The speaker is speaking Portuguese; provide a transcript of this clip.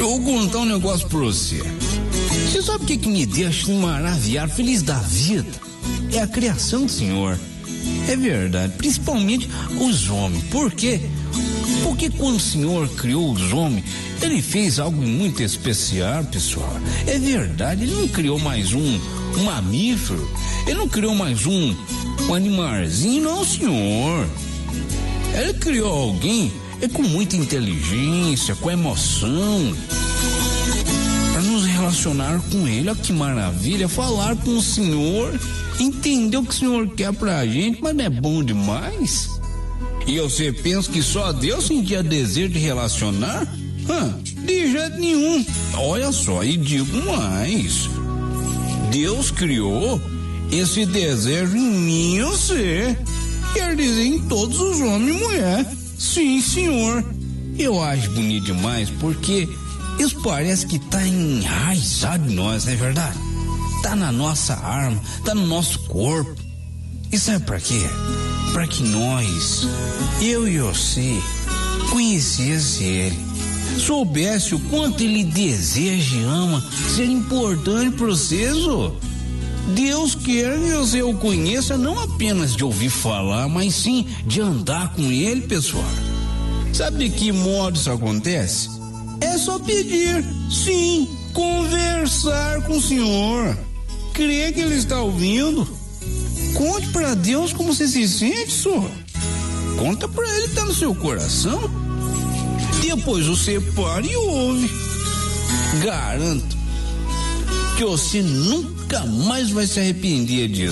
Eu vou contar um negócio pra você. Você sabe o que me deixa maravilhado, feliz da vida? É a criação do Senhor. É verdade, principalmente os homens. Por quê? Porque quando o Senhor criou os homens, Ele fez algo muito especial, pessoal. É verdade, Ele não criou mais um mamífero, Ele não criou mais um animalzinho, não, Senhor. Ele criou alguém com muita inteligência, com emoção, para nos relacionar com Ele. Olha que maravilha, falar com o Senhor, entender o que o Senhor quer pra gente, mas não é bom demais? E você pensa que só Deus sentia desejo de relacionar? De jeito nenhum. Olha só, e digo mais: Deus criou esse desejo em mim e você. Quer dizer, em todos os homens e mulher. Sim, Senhor. Eu acho bonito demais, porque isso parece que tá enraizado em nós, não é verdade? Tá na nossa alma, tá no nosso corpo. E sabe pra quê? Pra que nós, eu e você, conhecesse Ele, soubesse o quanto Ele deseja e ama ser importante pra vocês, ó. Deus quer que você o conheça não apenas de ouvir falar, mas sim de andar com Ele, pessoal. Sabe de que modo isso acontece? É só pedir, sim, conversar com o Senhor, crer que Ele está ouvindo. Conte para Deus como você se sente, senhor. Conta para Ele que tá no seu coração. Depois você para e ouve. Garanto que você nunca mais vai se arrepender disso.